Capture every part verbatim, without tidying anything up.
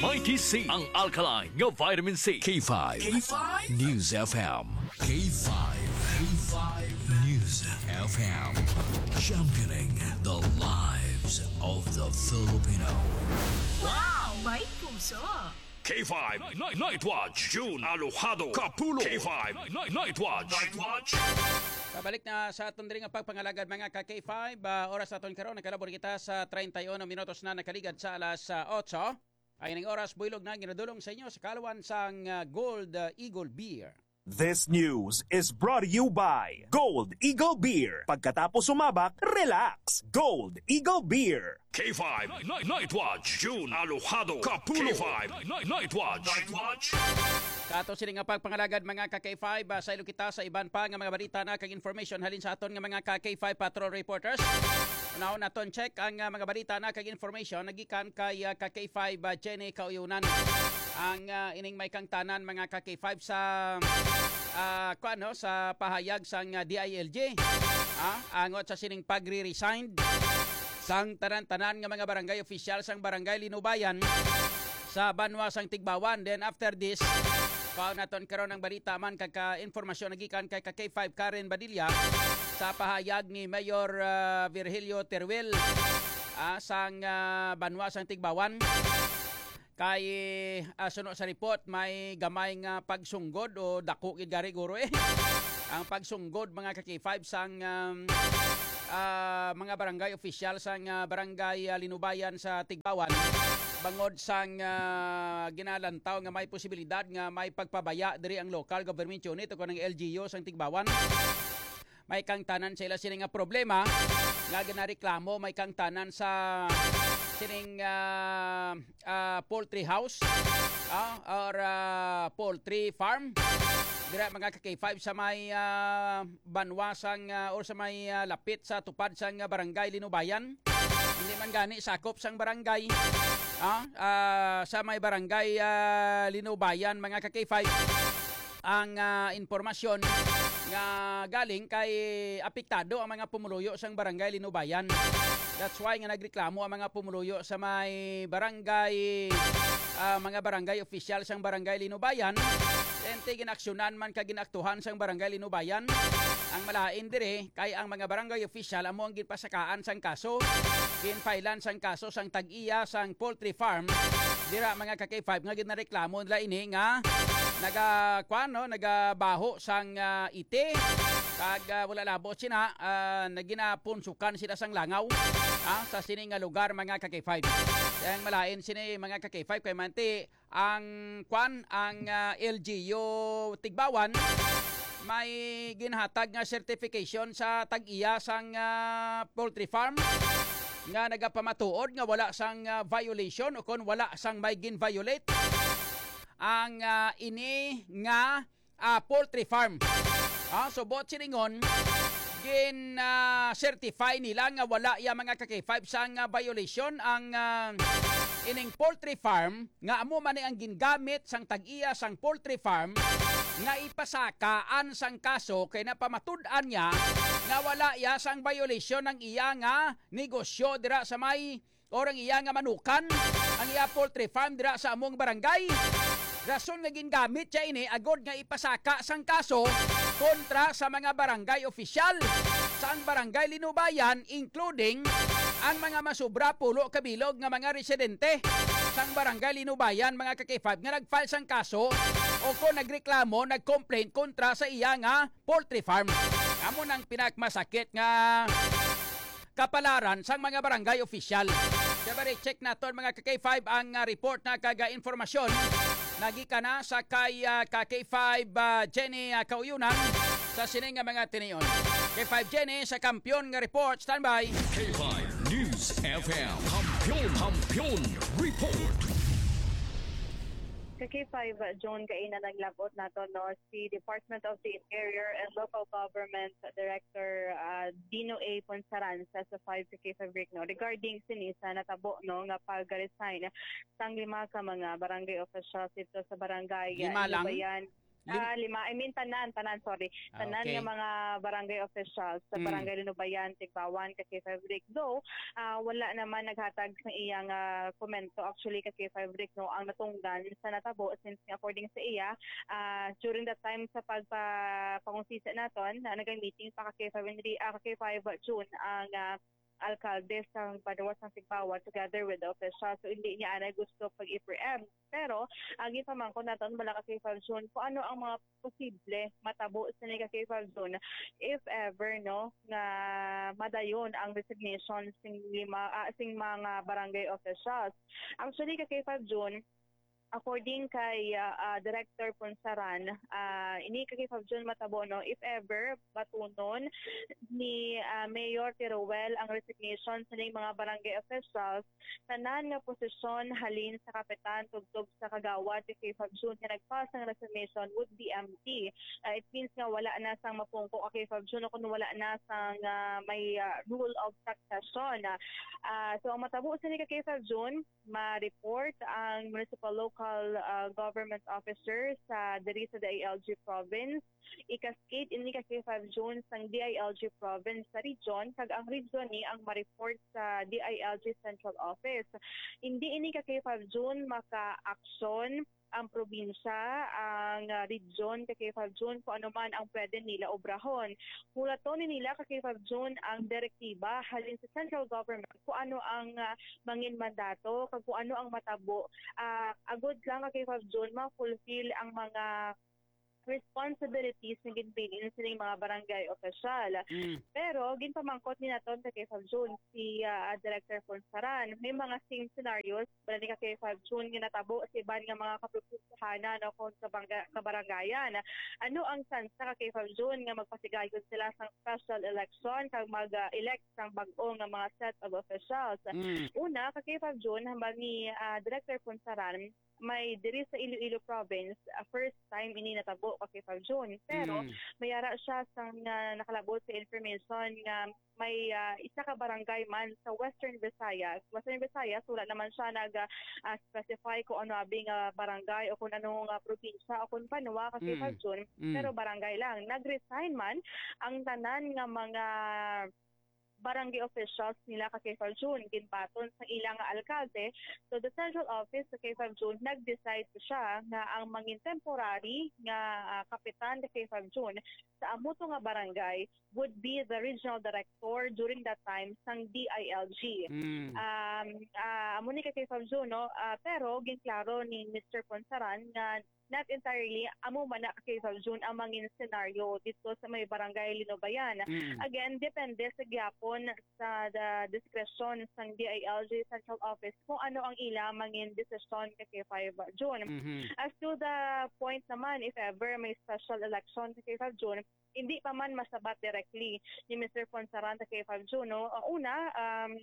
ninety C, ang alkaline nga vitamin C. K five. K five? News F M. K five. K five News F M. Championing the lives of the Filipino. Wow! May puso! K five Night, Night Watch. June Alojado Kapulo. K five Night, Night Watch. Night Watch. Pabalik na sa aton diri nga pagpangalagad mga ka K five. Uh, oras aton karon nakalabor kita sa thirty-one minutos na nakaligad sa alas uh, eight. Ay ning oras builog na ginadulong sa inyo sa kalawan sang uh, Gold uh, Eagle Beer. This news is brought to you by Gold Eagle Beer. Pagkatapos sumabak, relax. Gold Eagle Beer. K five Night, Night Watch. June Alojado Kapulo. K five Night, Night Watch. Night Watch. Sa ato sini nga pagpangalagad mga ka K five, uh, sa ilo kita sa iban pa nga mga balita na kag information halin sa aton nga mga ka K five patrol reporters. Now naton check ang uh, mga balita na kag information nagikan kay uh, ka K five uh, Jenny Kauyunan. Ang uh, ining may kang tanan mga ka K five sa uh, kuano sa pahayag sang uh, D I L G. Ah, angot sa sining pagre-resign sang tanan-tanan nga mga barangay official sang barangay Linubayan sa Banwa sang Tigbawan. Then after this, pao naton karon ang balita man kag ka-informasyon nagikan kay ka K five Karen Badilla sa pahayag ni Mayor uh, Virgilio Teruel uh, sang uh, Banwa sang Tigbawan. Kay uh, suno sa report may gamay nga pagsunggod o dako gid gari guro eh. Ang pagsunggod mga ka K five sang um, uh, mga barangay official sang uh, barangay uh, Linubayan sa Tigbawan bangod sang uh, ginalantaw nga may posibilidad nga may pagpabaya diri ang local government unit o kanang L G U sang Tigbawan. May kang tanan sila sining nga problema nga ginareklamo may kang tanan sa sining uh, uh, poultry house uh, or uh, poultry farm dira mga ka K five sa may uh, banwasang uh, or sa may uh, lapit sa tupad sang uh, barangay Linubayan. Hindi man gani sakop sang barangay uh, uh, sa may barangay uh, Linubayan mga ka K five ang uh, informasyon nga galing kay apektado ang mga pumuluyo sang barangay Linubayan. That's why nga nagreklamo ang mga pumuluyo sa may barangay uh, mga barangay official sang barangay Linubayan. Ente ginaksyonan man ka ginaktuhan sang barangay Linubayan. Ang malain dire kay ang mga barangay official amo ang ginpasakaan sang kaso. Ginfailan sang kaso sang tag-iya sang poultry farm. Dira mga ka K five nga ginareklamo nila ini nga naga kuano nagabaho sang uh, ite kag uh, wala labo sina uh, naginapunsukan sila sang langaw ah, sa sini nga lugar mga ka K five. Yang malain sini mga ka K five kay manti ang kwan ang uh, L G U Tigbawan may ginhatag nga certification sa tag-iya sang uh, poultry farm nga nagapamatuod nga wala sang uh, violation o kon wala sang may gin-violate ang uh, ini nga uh, poultry farm. Ah, so bot siningon gin uh, certify nila nga wala ya mga ka K five sang uh, violation ang uh, ining poultry farm nga amo man ang gingamit sang tag-iya sang poultry farm nga ipasakaan sang kaso kay napamatud-an niya nga wala ya sang violation ng iya nga negosyo dira sa may orang iya nga manukan ang iya poultry farm dira sa among barangay. Rason nga gingamit siya ini agod nga ipasaka sang kaso kontra sa mga barangay official sa ang barangay Linubayan including ang mga masubra pulo kabilog nga mga residente sang barangay Linubayan mga ka K five nga nagfile sang kaso o kung nagreklamo, nagcomplaint kontra sa iya nga poultry farm. Amo nang pinakmasakit nga kapalaran sang mga barangay official. Kaya check naton mga ka K five ang uh, report na kaga informasyon. Nagika na sa kay uh, ka K five uh, Jenny uh, Kauyunan sa sining nga mga tiniyon. K five Jenny sa kampiyon nga report. Standby. K five News F M. Kampiyon, kampiyon report. Sa K five, John Kaina naglabot nato no si Department of the Interior and Local Government Director uh, Dino A. Ponsaranza sa five sa K five break no regarding sinisa natabo no nga pag-resign sang lima ka mga barangay officials dito sa barangay Lima lang? Linubayan. Lim- Ah, lima, I mean tanan, tanan, sorry. Ah, Tanan okay. nga mga barangay officials sa Mm. barangay Linubayan, Tigbawan, ka K five Rick. Though, ah, wala naman naghatag sa iyang ah, komento actually ka K five Rick no ang natungdan sa natabo since according sa iya ah, during that time sa pagpangusisa naton na nagang meeting pa ka K five Ri- ah, ka K five June ang ah, alkalde sa Padawas ng Tigbawan together with the officials. So hindi niya anay gusto pag-i-preempt. Pero ang ipamangko naton bala ka K five June kung ano ang mga posible matabo sa ni ka K five June if ever no nga madayon ang resignation sing lima ah, sing mga barangay officials. Actually ka K five June according kay uh, uh, Director Ponsaran, uh, ini ka K five June matabo no if ever batunon ni uh, Mayor Teruel ang resignation sa ning mga barangay officials tanan nga posisyon halin sa kapitan tugtog sa kagawad ni K five June nga nagpas ang resignation would be empty. Uh, it means nga wala na sang mapungko ka K five June kung wala na sang uh, may uh, rule of succession. Uh, so ang matabo sa ni ka K five June ma-report ang municipal local uh, government officer sa diri sa D I L G province ikaskate ini ka K five June sang D I L G province sa region kag ang region ni ang ma-report sa D I L G central office. Hindi ini ka K five June maka-aksyon ang probinsya, ang uh, region ka K five June kung ano man ang pwede nila obrahon. Mulaton ni nila ka K five June ang direktiba halin sa central government kung ano ang uh, mangin mandato kag kung ano ang matabo. Uh, agod lang ka K five June ma-fulfill ang mga responsibilities na ginpilin sa mga barangay official. Mm. Pero ginpamangkot ni naton sa K five June si uh, Director Ponsaran. May mga same scenarios bala ni ka K five June ginatabo sa iban nga mga kapupusahanan o kung sa bangga, kabaranggayan. Ano ang chance ka K five June nga magpasigayon sila sa special election kag mag-elect sang bag-o nga mga set of officials? Mm. Una, ka K five June hambang ni uh, Director Ponsaran may diri sa Iloilo province uh, first time ini natabo ka K five June pero Mm. mayara siya sang uh, nakalabot sa information nga may uh, isa ka barangay man sa Western Visayas. Western Visayas wala naman siya nag uh, specify kung ano abing uh, barangay o kung anong uh, probinsya o kung panuwa ka K five Mm. June Mm. pero barangay lang. Nag-resign man ang tanan nga mga barangay officials nila ka K five June ginbaton sa ilang alkalde. So the central office sa K five June nag-decide siya nga ang mangin temporary nga uh, kapitan sa K five June sa amuto nga barangay would be the regional director during that time sang D I L G. Mm. Um uh, amo ni ka K five June no uh, pero ginklaro ni Mister Ponsaran nga not entirely amo man na K five June ang mangin scenario dito sa may barangay Linubayan. Mm. Again, depende sa gyapon sa the discretion sang D I L G Central Office kung ano ang ila mangin desisyon ka K five June. Mhm. As to the point naman, if ever may special election sa K five June, hindi pa man masabat directly ni Mister Ponsaran sa K five June. No? Uh, una, um,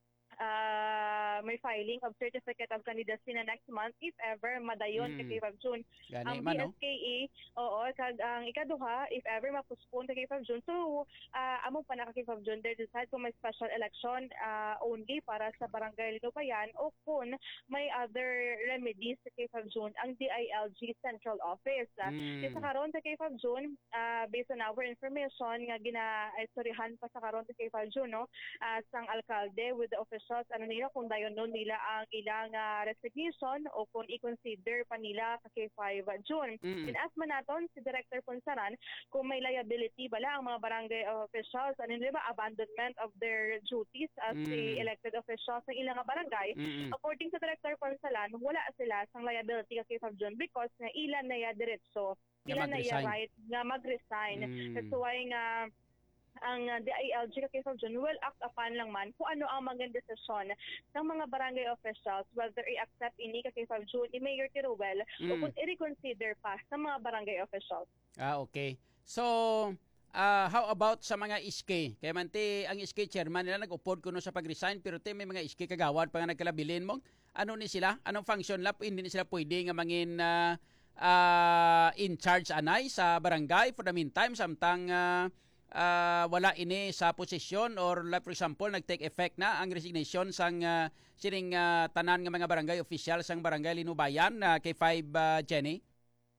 uh, may filing of Certificate of Candidacy na next month if ever madayon Mm. sa K five June. Gani Ang man, no? B S K A, oo, kag ang ikaduha, if ever mapuspon sa K five June, so uh, among pa na K five June, they decide kung may special election uh, only para sa barangay Linubayan o kung may other remedies sa K five June ang D I L G Central Office. Mm. Kasi sa karon sa K five June, uh, based on our information, nga gina-istoryahan pa sa karon sa K five June, no, uh, sang alkalde with the officials, ano nila, kung dayon nun nila ang ilang uh, resignation o kung i-consider pa nila sa K five June. Mm. Inaas man naton si Director Ponsaran kung may liability bala ang mga barangay officials, ano nila ba, abandonment of their duties as Mm. the elected officials ng ilang barangay. Mm. According to Director Ponsalan, wala sila sang liability ka K five June because na ilan na ya diretso, Nga ilan na ya mag-resign. right nga mag-resign. Mm. That's why nga ang uh, D I L G ka K five June will act upon lang man kung ano ang mga desisyon ng mga barangay officials whether i-accept ini ka K five June ni Mayor Teruel o Mm. kung i-reconsider pa sa mga barangay officials. Ah, okay. So, ah, how about sa mga S K? Kaya man ti, ang S K chairman nila nag-upod kuno sa pag-resign pero ti may mga S K kagawad pa nga nagkalabilin mo. Ano ni sila? Anong function lap? Hindi ni sila pwede nga mangin ah, ah, in charge anay sa barangay for the meantime samtang ah, ah, wala ini sa posisyon or like for example nag-take effect na ang resignation sang ah, sining ah, tanan nga mga barangay official sang barangay Linubayan na K five ah, Jenny?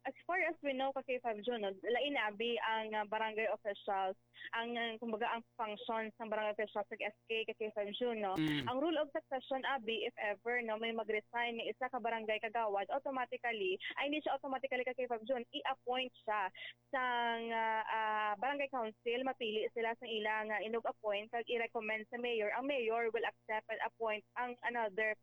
as far as we know, kay five June, no, lain abi ang uh, barangay officials, ang uh, kumbaga ang functions ng barangay officials sa S K kay five June, no. Mm. Ang rule of succession abi, if ever no may mag-resign ni isa ka barangay kagawad, automatically ay hindi siya automatically kay five June, i-appoint siya sang uh, uh, barangay council, mapili sila sa ilang uh, inug-appoint kag i-recommend sa mayor. Ang mayor will accept and appoint ang another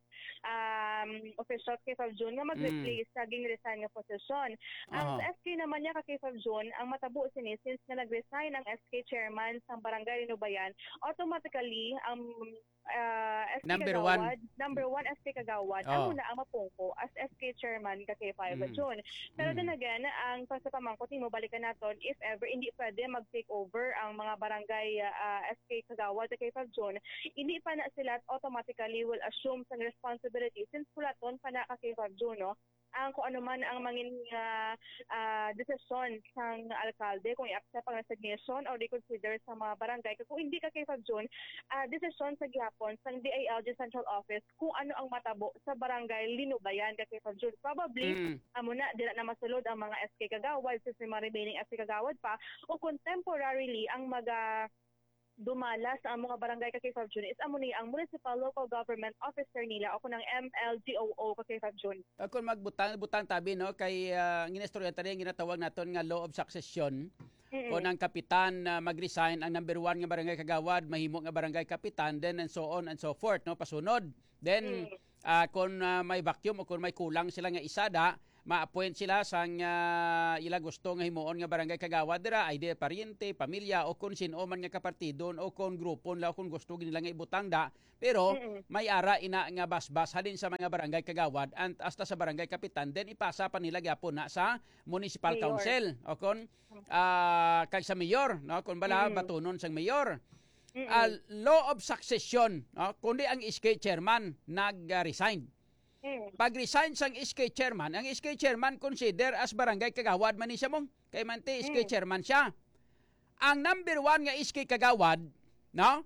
um, official kay five June nga mag-replace sa ging resign nga posisyon. Ang Aha. sa S K naman niya kay five June, ang matabo sini since na nag-resign ang S K chairman sa barangay Rinubayan, automatically ang uh, S K Number Kagawad, number one S K Kagawad, Oh. ang una ang mapungko as S K chairman kay five Mm. June. Pero Mm. then again, ang pagkapamangkot mo balikan naton, if ever hindi pwede mag-take over ang mga barangay uh, S K Kagawad kay five June, hindi pa na sila automatically will assume sa responsibility since pulaton pa na kay five June, no? Ang kung ano man ang mangin uh, uh, desisyon sang alkalde kung i-accept ang resignation or reconsider sa mga barangay. Kung hindi ka kay five June, uh, desisyon sa gihapon sang D I L G Central Office kung ano ang matabo sa barangay Linubayan kay five June. Probably, Mm. amo na, dila na masulod ang mga S K Kagawad since may mga remaining S K Kagawad pa o kung temporarily ang maga dumala sa mga barangay kay five June is amo ni ang Municipal Local Government Officer nila o kunang M L G O O kay five June. Ako magbutang butang tabi no kay uh, ginestorya tani ang ginatawag naton nga law of succession. Mm-mm. Kung ang kapitan na mag-resign, ang number one nga barangay kagawad mahimo nga barangay kapitan, then and so on and so forth, no, pasunod. Then Mm. ah, kung ah, may vacuum o kung may kulang sila nga isada, ma-appoint sila sang uh, ila gusto nga himuon nga barangay kagawad dira, ay di pariente, pamilya o kung sino man nga kapartidon o kung grupo nila kung gusto nila nga ibutang da. Pero Mm-mm. may ara ina nga basbas halin sa mga barangay kagawad and hasta sa barangay kapitan, then ipasa pa nila gyapon na sa municipal Mayor. council o kung ah, kay sa mayor, no, kung bala Mm. batunon sang mayor. Mm-mm. Ah, law of succession, no, kundi ang S K chairman nag-resign. Mm. Pag-resign sang S K chairman, ang S K chairman consider as barangay kagawad man ni siya mong. Kay manti S K Mm. chairman siya. Ang number one nga S K kagawad, no?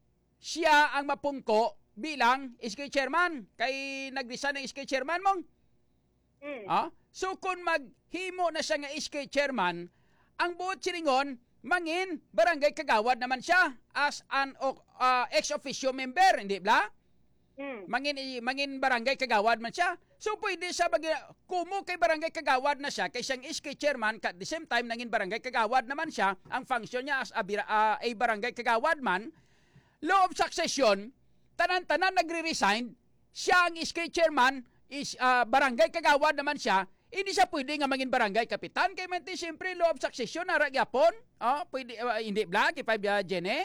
Siya ang mapungko bilang S K chairman. Kay nag-resign ang S K chairman mong. Mm. Ah? So kung maghimo na siya nga S K chairman, ang buot silingon, mangin barangay kagawad naman siya as an uh, ex-officio member, hindi ba? Mm. Mangin mangin barangay kagawad man siya. So pwede siya bag kumo kay barangay kagawad na siya kay siyang S K chairman at the same time nangin barangay kagawad naman siya. Ang function niya as a, uh, a barangay kagawad man. Law of succession, tanan-tanan nagre-resign, siya ang S K chairman, is uh, barangay kagawad naman siya. Hindi siya pwede nga mangin barangay kapitan kay manti siyempre law of succession ara gyapon. Oh, pwede uh, hindi bla kay five uh, Jene.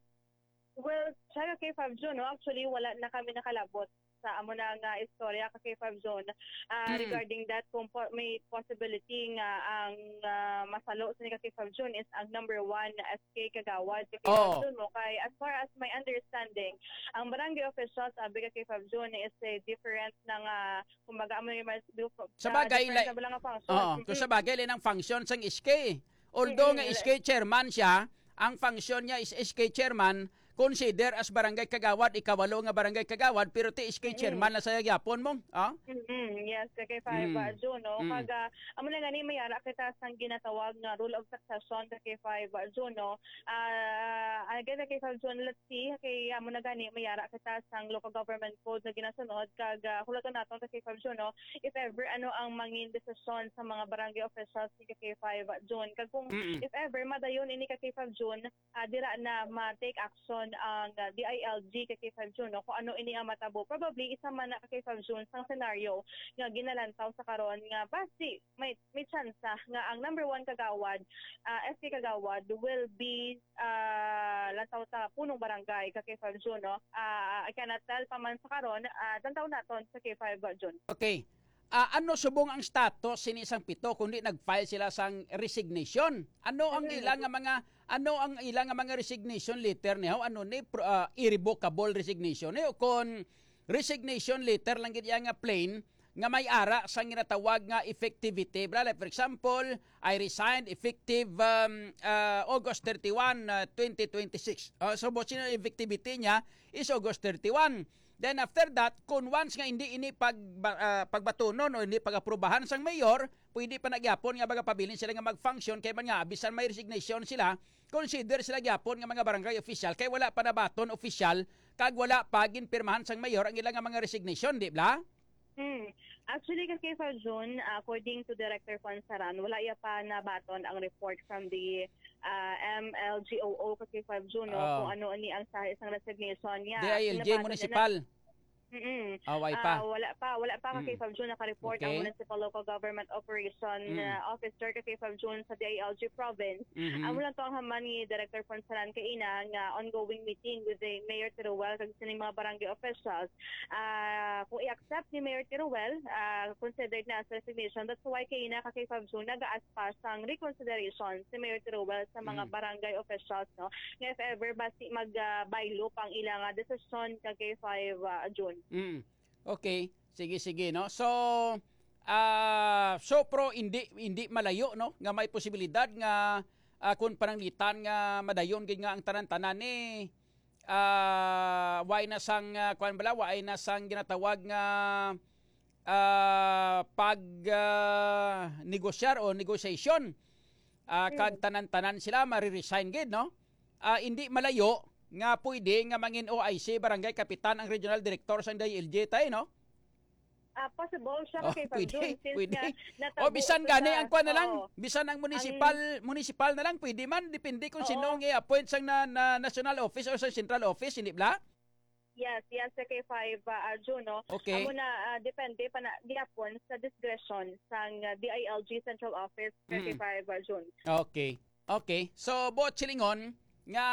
Well, sa kay five June, no, actually wala na kami nakalabot sa amo na nga istorya kay five June uh, Mm. regarding that kung po, may possibility nga ang uh, masalo sa kay five June is ang number one S K Kagawad kay Oo. five June mo kay as far as my understanding ang barangay officials sabi kay five June is a different ng uh, kumbaga amo yung Sa bagay, different like- na nga function. Oo, kung sa bagay lang ang function sang S K. Although Mm, nga mm. S K chairman siya, ang function niya is S K chairman, consider as barangay kagawad, ikawalo nga barangay kagawad, pero ti S K chairman na sa gyapon mo. Ah? Mm-hmm. Yes, kay five Mm. uh, June, no? Mm. Kaga, amo na gani mayara kita sang ginatawag nga rule of succession kay five uh, June, no? Ah, uh, again kay five June, let's see, kay amo na gani mayara kita sang local government code na ginasunod kaga hulaton naton kay five June, no? If ever ano ang mangin desisyon sa mga barangay officials ni kay five June, kag kung Mm-mm. if ever madayon ini kay five June, uh, dira na ma-take action ang uh, D I L G kay five June, no? Kung ano ini ang matabo. Probably isa man na kay five June sang scenario nga ginalantaw sa karon nga basi may may chance nga ang number one kagawad uh, S K Kagawad will be uh, lantaw sa punong barangay kay five June, no? Uh, I cannot tell pa man sa karon uh, lantaw naton sa kay five June. Okay. Ah, ano subong ang status sini isang pito kundi nag-file sila sang resignation? Ano ang Mm. ilang nga mga ano ang ilang nga mga resignation letter niya? Ano ni pro- ah, irrevocable resignation ni o kon resignation letter lang gid nga plain nga may ara sa ginatawag nga effectivity. Like for example, I resigned effective um, uh, August thirty-first, uh, twenty twenty-six. Uh, so, boss, yung effectivity niya is August thirty-first. Then after that, kung once nga hindi ini pag uh, pagbatunon o hindi pag-aprobahan sang mayor, pwede pa nagyapon nga baga pabilin sila nga mag-function kay man nga bisan may resignation sila, consider sila gyapon nga mga barangay official kay wala pa nabaton official kag wala pa ginpirmahan sang mayor ang ilang nga mga resignation, di ba? Hmm. Actually, kasi for June, according to Director Pansaran, wala iya pa nabaton ang report from the uh, M L G O O kasi for June, no, Oh. kung ano ni ang sa isang resignation niya. D I L J Pinabaton municipal. Na, Mm-mm. Away Ah, pa. wala pa, wala pa kay Mm. Fab June naka-report Okay. ang Municipal Local Government Operation Mm. uh, Officer kay Fab June sa D I L G province. Mhm. Amo lang to ang haman ni Director Ponsalan kay ina nga ongoing meeting with the Mayor Teruel kag sining mga barangay officials. Ah, kung i-accept ni Mayor Teruel, ah, considered na as resignation. That's why kay ina kay Fab June nag-aaspas sang reconsideration si Mayor Teruel sa mga Mm. barangay officials, no. Nga if ever basi mag-bylaw pang ilang uh, desisyon kay five uh, June. Mm. Okay, sige sige no. So ah so pro hindi hindi malayo no nga may posibilidad nga uh, kung pananglitan nga madayon gid nga ang tanan-tanan ni ah way na sang uh, kuan bala way na sang ginatawag nga ah pag uh, negosyar o negotiation uh, kag tanan-tanan sila mari-resign gid no. Ah hindi malayo nga pwede nga mangin O I C barangay kapitan ang regional director sa D I L J tay no. Ah, possible siya Oh, kay Fab pwede, June since pwede. nga natabo O bisan ko gani sa- ang kuan na lang, Oo. bisan ang municipal municipal na lang pwede man depende kung Oo. sino ang i-appoint sa na, na national office o sa central office, hindi ba? Yes, yes sa kay five uh, June, no. Okay. Amo na ah, depende pa na diapon sa discretion sang uh, D I L G Central Office kay Mm. five uh, June. Okay. Okay. So buot silingon nga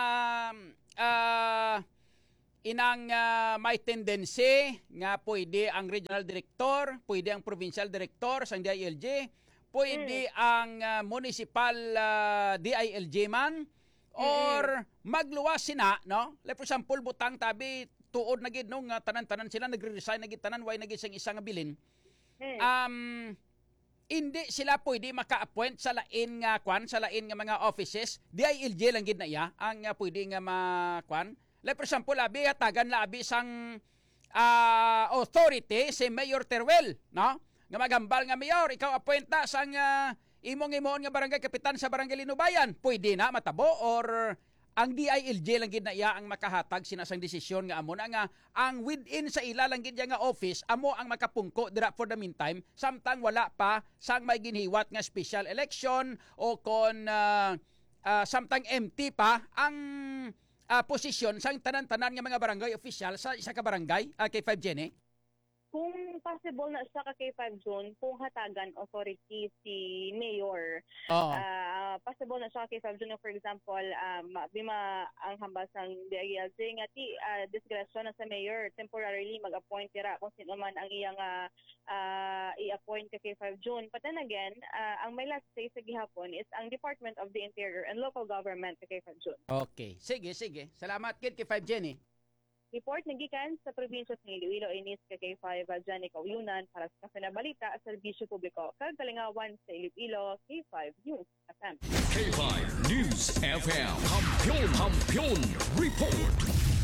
ah inang ah, may tendency nga pwede ang regional director, pwede ang provincial director sa D I L J, pwede ang ah, municipal ah, D I L J man or magluwas sina no. Like for example butang tabi tuod na gid no nga tanan-tanan sila nagre-resign na gid tanan way na gid sang isa nga bilin. Mm. Um hindi sila pwede maka-appoint sa lain nga kwan, sa lain nga mga offices. D I L J lang gid na iya ang uh, pwede nga makwan. Like for example, abi hatagan labi sang uh, authority si Mayor Teruel, no? Nga magambal nga mayor, ikaw appoint ta sang uh, imong imoon nga barangay kapitan sa barangay Linubayan. Pwede na matabo or ang D I L J lang gid na iya ang makahatag sinasang desisyon nga amo na nga ang within sa ila lang gid nga office amo ang makapungko dira for the meantime samtang wala pa sang may ginhiwat nga special election o kon uh, uh, samtang empty pa ang uh, posisyon sang tanan-tanan nga mga barangay official sa isa ka barangay uh, kay five Jenny. Kung possible na siya ka kay five June, kung hatagan authority si Mayor, Oo. ah, possible na siya kay five June, for example, um, bima ang hambas ng D I L J nga ti uh, discretion na sa Mayor temporarily mag-appoint tira kung sino man ang iyang uh, uh, i-appoint ka kay five June. But then again, uh, ang may last say sa gihapon is ang Department of the Interior and Local Government ka kay five June. Okay. Sige, sige. Salamat kid kay five Jenny. Report nagikan sa probinsya sa Iloilo inis ka kay five uh, Johnny Kauyunan para sa Balita at serbisyo publiko. Kagalingawan sa Iloilo, K five News F M. K five News F M. Kampiyon, kampiyon, report.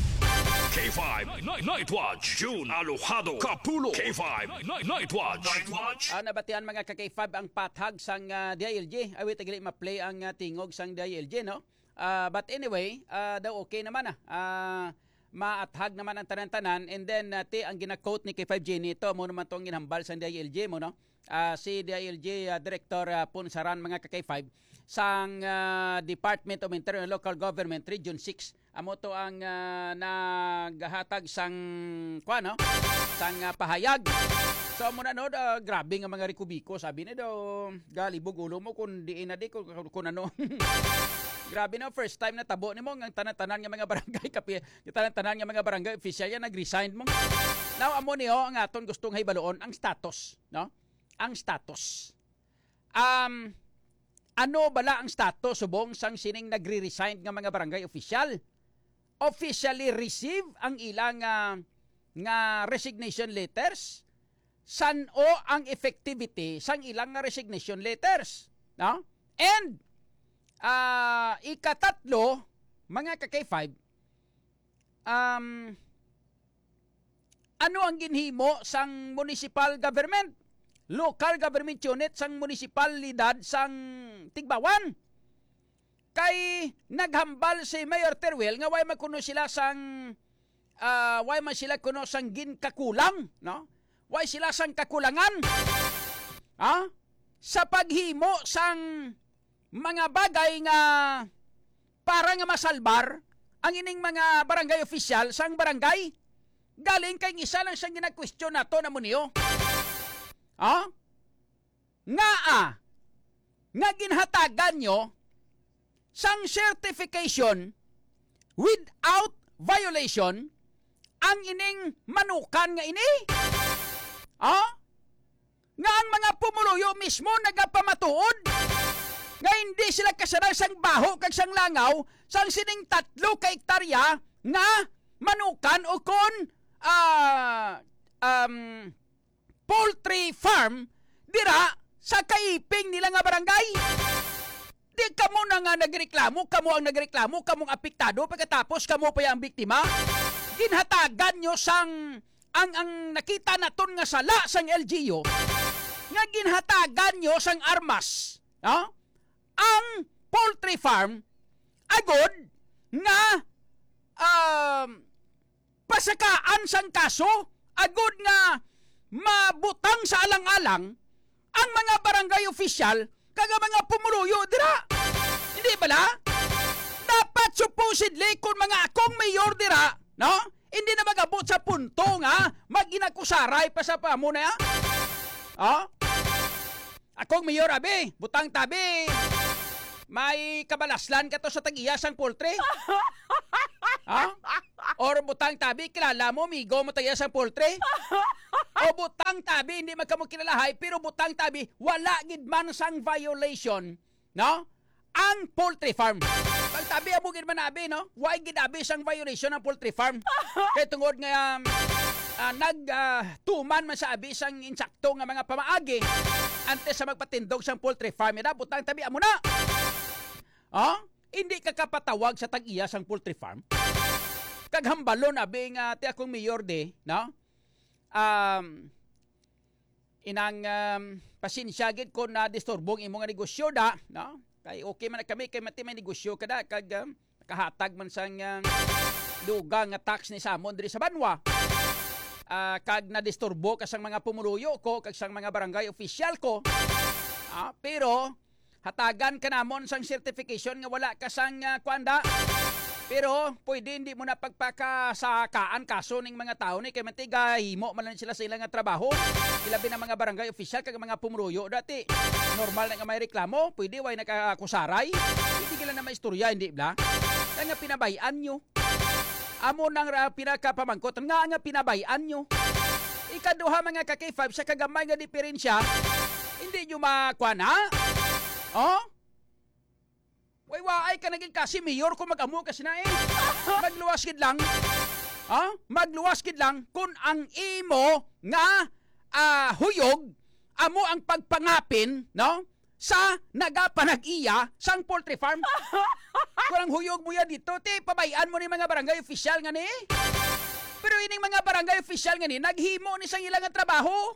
K five Night, Night Watch. June Alojado. Kapulo. K five Night, Night Watch. Night Watch. Ah, nabatian mga ka-K five ang pathag sang uh, D I L J. Awit tagili ma-play ang uh, tingog sang D I L J, no? Ah, but anyway, uh, daw okay naman ah. Ah, maathag naman ang tanan-tanan and then uh, ti ang gina-quote ni K five Jenny ito mo naman tong ginhambal sa D I L J mo no. Uh, si D I L J uh, Director uh, Punsaran mga ka-K five sang uh, Department of Interior and Local Government Region six. Amo to ang uh, naghatag sang kwa no? Sang uh, pahayag. So mo na no, uh, grabe nga mga rikubiko sabi ni daw galibog ulo mo kun diin na di kun, kun ano. Grabe no, first time na tabo nimo ang tanan-tanan nga mga barangay kapi, tanan-tanan nga mga barangay official yan nag-resign mo. Now amo niyo ang aton gustong hibaloon ang status, no? Ang status. Um ano bala ang status subong sang sining nagre-resign nga mga barangay official? Officially receive ang ilang uh, nga resignation letters. San o ang effectivity sang ilang nga resignation letters, no? And Ah, uh, ikatatlo, mga ka-K five, um, ano ang ginhimo sang municipal government, local government unit sang munisipalidad sang Tigbawan. Kay naghambal si Mayor Teruel nga way magkuno sila sang uh, way man sila kuno sang ginkakulang, no? Way sila sang kakulangan. Ha? Sa paghimo sang mga bagay nga para nga masalbar ang ining mga barangay official sang barangay. Galing kay isa lang siyang gina-question nato na mo niyo. Ha? Nga ah, nga ginhatagan nyo sang certification without violation ang ining manukan nga ini. Ha? Nga ang mga pumuluyo mismo nagapamatuod nga hindi sila kasaran sang baho kag sang langaw sang sining tatlo ka hektarya nga manukan o kon uh, um, poultry farm dira sa kaiping nila nga barangay. Di kamo na nga nagreklamo, kamo ang nagreklamo, kamong apektado, pagkatapos kamo pa yung biktima. Ginhatagan nyo sang ang ang nakita naton nga sala sang L G U nga ginhatagan nyo sang armas, no? Ang poultry farm agod nga um, pasakaan sang kaso, agod nga mabutang sa alang-alang ang mga barangay official kaga mga pumuluyo dira. Hindi bala? Dapat supposedly kung mga akong mayor dira, no? Hindi na magabot sa punto nga maginakusaray pa sa pamo na ya. Oh? Akong mayor abi, butang tabi. May kabalaslan ka to sa tag-iya sang poultry. Ha? Or butang tabi, kilala mo, migo mo tayo sang poultry? O butang tabi, hindi man ka mo kilalahay, pero butang tabi, wala gid man sang violation, no? Ang poultry farm. Pag tabi, abo gid man abi, no? Why gid abi sang violation ang poultry farm? Kaya tungod nga, um, uh, nag, uh, tuman man sa abi sang insakto nga mga pamaagi, antes sa magpatindog sang poultry farm, ina, butang tabi, amo na. Oh? Hindi ka kapatawag sa tag-iya sang poultry farm? Kaghambalo na abi nga, ti akong mayor de, no? Um, inang um, pasensya gid ko na disturbong imong nga negosyo da, no? Kay okay man na kami kay mati may negosyo kada kag um, kahatag man sang uh, dugang nga tax ni Samon diri sa Banwa. Uh, kag na disturbo ka sang mga pumuluyo ko kag sang mga barangay official ko. Ah, pero hatagan ka namon sang certification nga wala ka sang uh, kwanda. Pero pwede hindi mo na pagpakasakaan kaso ng mga tao ni kay mantiga himo man lang sila sa ilang nga trabaho. Ilabi na mga barangay official kag mga pumuluyo dati. Normal na nga may reklamo, pwede way nakakusaray. Hindi kila na maistorya, hindi ba? Kaya nga pinabayan nyo. Amo nang uh, pinakapamangkot nga nga pinabayan nyo. Ikaduha mga ka K five sa kagamay nga diferensya, hindi nyo makwana. Oh? Way waay ka naging kasi mayor kung mag-amo kasi na eh. Magluwas gid lang. Ha? Magluwas gid lang kung ang imo nga uh, huyog amo ang pagpangapin, no? Sa nagapanag-iya sang poultry farm. Kung ang huyog mo ya dito, ti pabayaan mo ni mga barangay official nga ni. Pero ining mga barangay official nga ni naghimo ni sang ilang nga trabaho.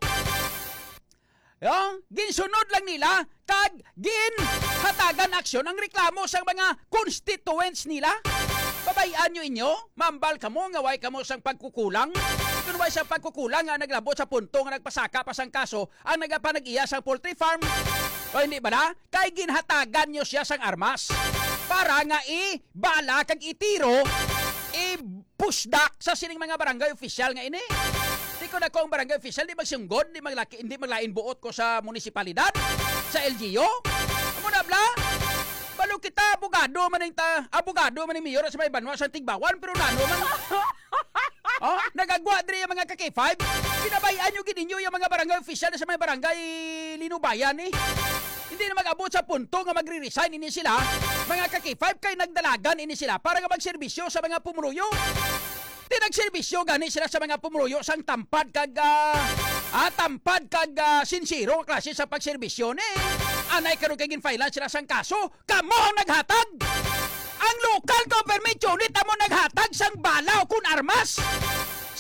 Yung ginsunod lang nila kag gin hatagan aksyon ang reklamo sa mga constituents nila. Babayaan nyo inyo, mambal kamo nga way kamo sang pagkukulang. Kung way sang pagkukulang nga naglabot sa punto nga nagpasaka pa sang kaso ang nagapanag-iya sang poultry farm. O hindi ba na? Kay ginhatagan nyo siya sang armas para nga i-bala kag itiro i-pushback sa sining mga barangay official nga ini. Di ko na kong barangay official, di magsunggod, di, maglaki, di maglain buot ko sa munisipalidad, sa L G U. Amo na bla? Balo kita, abogado man yung ta, abogado man yung mayor sa may Banwa sa Tigbawan, pero nano man. Oh, nagagwa din yung mga ka K five. Pinabayaan nyo gininyo yung mga barangay official sa may barangay Linubayan eh. Hindi na mag-abot sa punto nga magre-resign ini sila. Mga ka K five kay nagdalagan ini sila para nga magserbisyo sa mga pumuluyo. Tinagserbisyo gani sila sa mga pumuluyo sang tampad kag uh, ah, tampad kag uh, sincero klase sa pagserbisyo ni. Anay karon kay ginfailan sila sang kaso, kamo ang naghatag. Ang local government unit amo naghatag sang bala o kun armas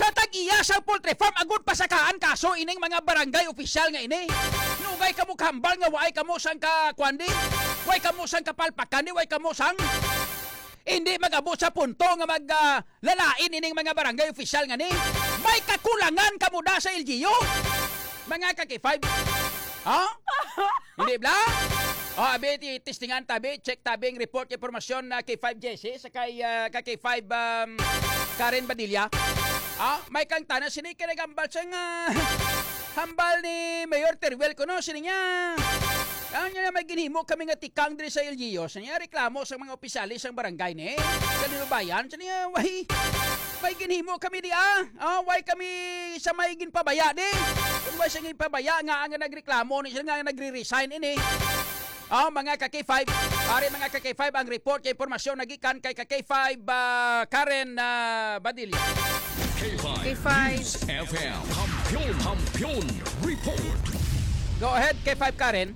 Sa tag-iya sa poultry farm agud pasakaan kaso ining mga barangay opisyal nga ini. Nugay kamo kahambal nga way kamo sang ka kwandi. Way kamo sang kapalpakan ni way kamo sang hindi mag-abot sa punto nga mag uh, lalain ining mga barangay opisyal nga ni. May kakulangan kamo da sa L G U. Mga ka K five. Ha? Hindi bla? Oh, abi ti testingan tabi, check tabing report impormasyon na K five Jesse sa kay uh, ka K five um, Karen Badilla. Ah, may kang tanan sini kay gambal sa nga hambal ni Mayor Teruel ko no sini niya. Kanya na may ginhimo kami nga tikang diri sa L G U. Sa niya reklamo sa mga opisyalis sang barangay ni. Kanino bayan sa niya way may ginhimo kami di ah. Ah, way kami sa may ginpabaya di. Kung way sa ginpabaya nga ang nagreklamo ni siya nga nagre-resign ini. Ah, mga ka K five, pare mga ka K five ang report kay impormasyon nagikan kay ka K five uh, Karen uh, Badilla. K five, K five. News F M. Kampiyon, kampiyon, report. Go ahead K five Karen.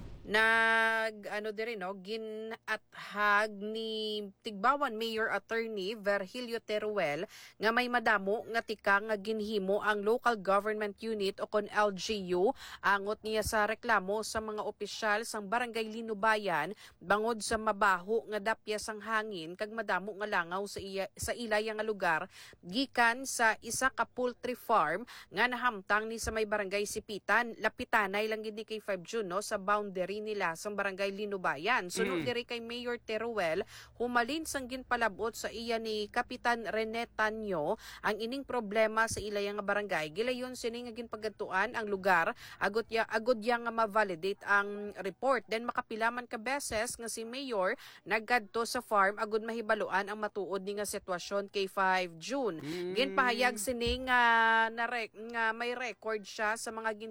Nag ano diri no ginathag ni Tigbawan Mayor Attorney Virgilio Teruel nga may madamo nga tika nga ginhimo ang local government unit o kon L G U angot niya sa reklamo sa mga opisyal sang barangay Linubayan bangod sa mabaho nga dapya sang hangin kag madamo nga langaw sa iya, sa ilay nga lugar gikan sa isa ka poultry farm nga nahamtang ni sa may barangay Sipitan lapitanay lang gid ni K five June no sa boundary nila sa barangay Linubayan. Sunod mm. diri kay Mayor Teruel, humalin sang ginpalabot sa iya ni Kapitan Rene Tanyo ang ining problema sa ilay nga barangay. Gilayon sini nga ginpagadtuan ang lugar agud ya agud ya nga ma-validate ang report. Then makapilaman ka beses nga si Mayor nagkadto sa farm agud mahibaluan ang matuod ni nga sitwasyon kay five June. Mm. Ginpahayag sini nga na nga may record siya sa mga gin